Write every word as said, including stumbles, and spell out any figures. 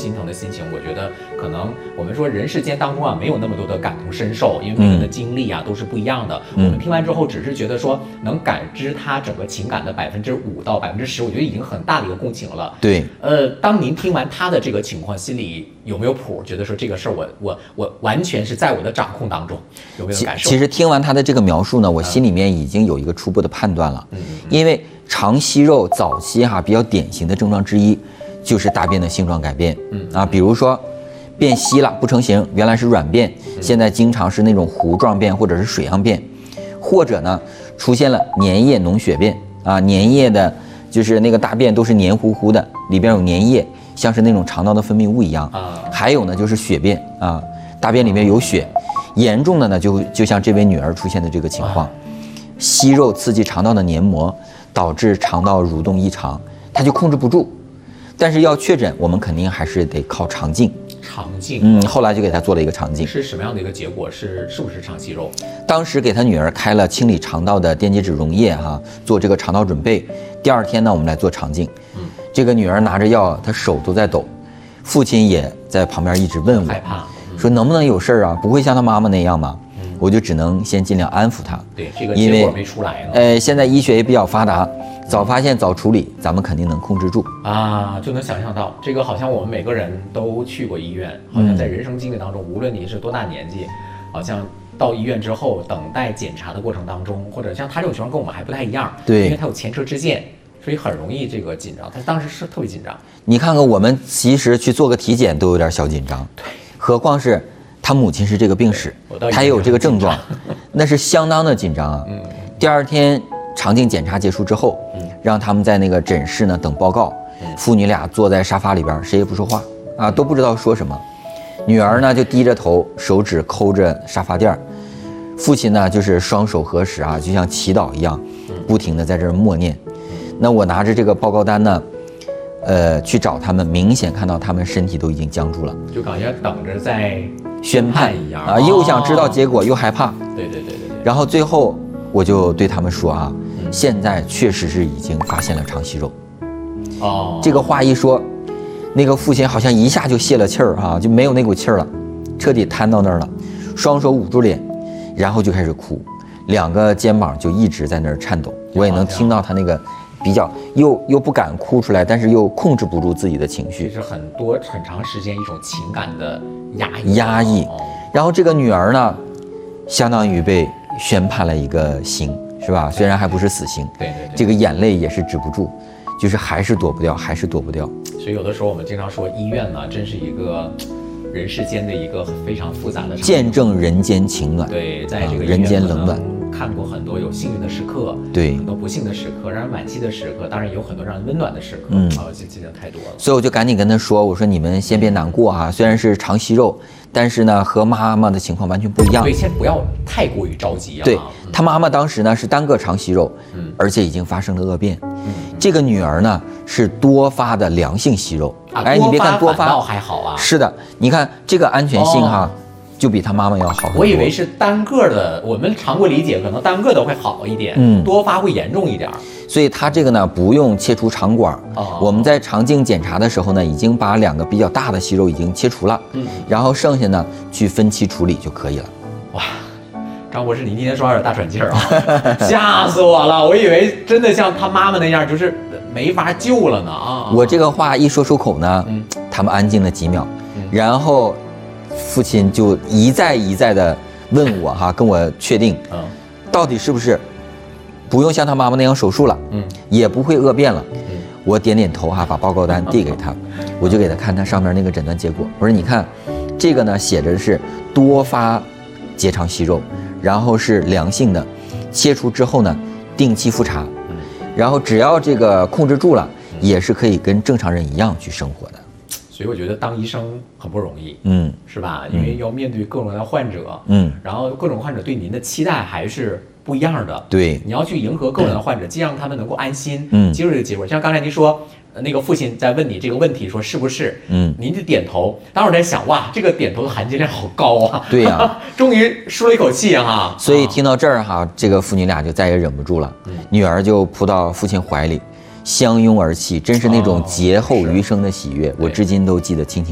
心疼的心情，我觉得可能我们说人世间当中啊，没有那么多的感同身受，因为每个人的经历啊都是不一样的。嗯、我们听完之后，只是觉得说能感知他整个情感的百分之五到百分之十，我觉得已经很大的一个共情了。 对， 呃，当您听完他的这个情况，心里有没有谱？觉得说这个事儿我我我完全是在我的掌控当中，有没有感受？ 其实听完他的这个描述呢，我心里面已经有一个初步的判断了。嗯，因为肠息肉早期哈、啊、比较典型的症状之一，就是大便的性状改变。嗯啊，比如说变稀了，不成形，原来是软便，现在经常是那种糊状便或者是水样便，或者呢出现了粘液脓血便啊，粘液的就是那个大便都是黏糊糊的，里边有粘液，像是那种肠道的分泌物一样。啊，还有呢就是血便啊，大便里面有血，严重的呢就就像这位女儿出现的这个情况，息肉刺激肠道的黏膜，导致肠道蠕动异常，它就控制不住。但是要确诊，我们肯定还是得靠肠镜。 肠镜， 嗯，后来就给他做了一个肠镜。 是什么样的一个结果？是是不是肠息肉？ 当时给他女儿开了清理肠道的电解质溶液哈、啊，做这个肠道准备。第二天呢，我们来做肠镜。嗯，这个女儿拿着药，她手都在抖，父亲也在旁边一直问我， 害怕， 嗯、说能不能有事儿啊？不会像他妈妈那样吗？嗯，我就只能先尽量安抚她。 对，这个结果没出来呢。 呃，现在医学也比较发达。早发现早处理，咱们肯定能控制住啊！就能想象到，这个好像我们每个人都去过医院，好像在人生经历当中，无论你是多大年纪，好像到医院之后等待检查的过程当中，或者像他这种情况跟我们还不太一样， 对， 因为他有前车之鉴，所以很容易这个紧张。他当时是特别紧张。 你看看我们其实去做个体检都有点小紧张， 对， 何况是他母亲是这个病史，他也有这个症状，那是相当的紧张啊。嗯，第二天肠镜检查结束之后，嗯，让他们在那个诊室呢等报告。嗯，父女俩坐在沙发里边，谁也不说话啊，都不知道说什么。女儿呢就低着头，手指抠着沙发垫儿。父亲呢就是双手合十啊，就像祈祷一样，不停地在这儿默念。那我拿着这个报告单呢，呃，去找他们，明显看到他们身体都已经僵住了， 就感觉等着在宣判一样啊，又想知道结果，又害怕。 对对对对对。 然后最后我就对他们说啊。现在确实是已经发现了肠息肉，哦，这个话一说，那个父亲好像一下就泄了气儿啊，就没有那股气儿了，彻底瘫到那儿了，双手捂住脸，然后就开始哭，两个肩膀就一直在那儿颤抖，我也能听到他那个比较又又不敢哭出来，但是又控制不住自己的情绪， 是很多很长时间一种情感的压抑压抑。然后这个女儿呢，相当于被宣判了一个刑。是吧？虽然还不是死刑， 对对对， 这个眼泪也是止不住，就是还是躲不掉，还是躲不掉。 所以有的时候我们经常说，医院呢，真是一个人世间的一个非常复杂的见证人间情暖。 对，在这个人间冷暖， 看过很多有幸运的时刻， 对， 很多不幸的时刻，让人惋惜的时刻，当然也有很多让人温暖的时刻。嗯，啊，这这太多了。 所以我就赶紧跟他说，我说你们先别难过啊，虽然是肠息肉，但是呢和妈妈的情况完全不一样。 对，先不要太过于着急啊。 对。他妈妈当时呢是单个肠息肉，嗯，而且已经发生了恶变。嗯，这个女儿呢是多发的良性息肉。 啊， 哎，你别看多发还好啊。 是的，你看这个安全性哈，哦、就比他妈妈要好很多。 我以为是单个的，我们常规理解可能单个的会好一点，嗯，多发会严重一点。 所以他这个呢不用切除肠管，哦、我们在肠镜检查的时候呢，已经把两个比较大的息肉已经切除了，嗯，然后剩下呢去分期处理就可以了。 哇。张博士，您今天说有点大喘气儿啊，吓死我了！我以为真的像他妈妈那样，就是没法救了呢啊！ 我这个话一说出口呢，嗯、他们安静了几秒，嗯、然后父亲就一再一再的问我哈，跟我确定，嗯，到底是不是不用像他妈妈那样手术了，嗯，也不会恶变了，嗯，我点点头哈，把报告单递给他，我就给他看他上面那个诊断结果，我说你看，这个呢写着是多发结肠息肉。然后是良性的，切除之后呢，定期复查，然后只要这个控制住了，也是可以跟正常人一样去生活的。 所以我觉得当医生很不容易，嗯，是吧？因为要面对各种各样的患者，嗯，然后各种患者对您的期待还是不一样的， 对， 你要去迎合各种各样的患者，既让他们能够安心，嗯，接受这个结果。像刚才您说。那个父亲在问你这个问题，说是不是？嗯，您就点头。当时我在想，哇，这个点头的含金量好高啊！ 对呀、啊， 终于舒了一口气哈。 所以听到这儿哈，这个父女俩就再也忍不住了，嗯、女儿就扑到父亲怀里，相拥而泣，真是那种劫后余生的喜悦，哦、我至今都记得清清。